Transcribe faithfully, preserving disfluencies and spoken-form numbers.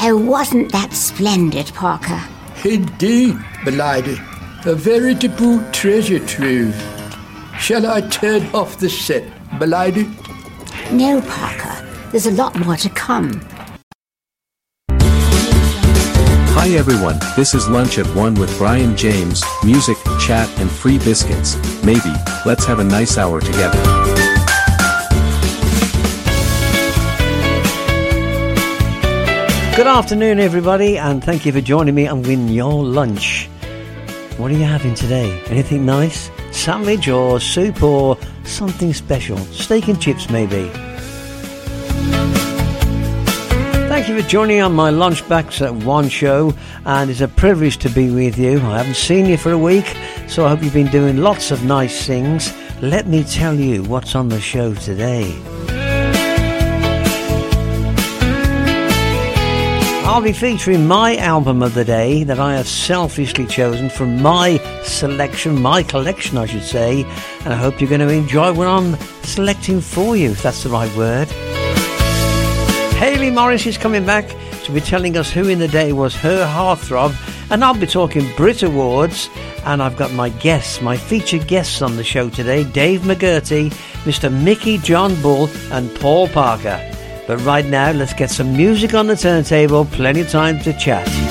Oh, wasn't that splendid, Parker? Indeed, m'lady. A veritable treasure trove. Shall I turn off the set, m'lady? No, Parker. There's a lot more to come. Hi everyone, this is Lunch at One with Brian James, music, chat and free biscuits. Maybe, let's have a nice hour together. Good afternoon everybody, and thank you for joining me on Win Your Lunch. What are you having today? Anything nice? Sandwich or soup or something special? Steak and chips maybe? Thank you for joining on my Lunchbacks at One show, and it's a privilege to be with you. I haven't seen you for a week, so I hope you've been doing lots of nice things. Let me tell you what's on the show today. I'll be featuring my album of the day that I have selfishly chosen from my selection, my collection I should say, and I hope you're going to enjoy what I'm selecting for you, if that's the right word. Hayley Morris is coming back to be telling us who in the day was her heartthrob, and I'll be talking Brit Awards, and I've got my guests, my featured guests on the show today, Dave McGurty, Mister Mickey John Bull and Paul Parker. But right now, let's get some music on the turntable, plenty of time to chat.